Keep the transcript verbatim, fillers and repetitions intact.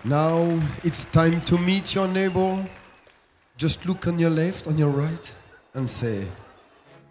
Now it's time to meet your neighbor. Just look on your left, on your right, and say,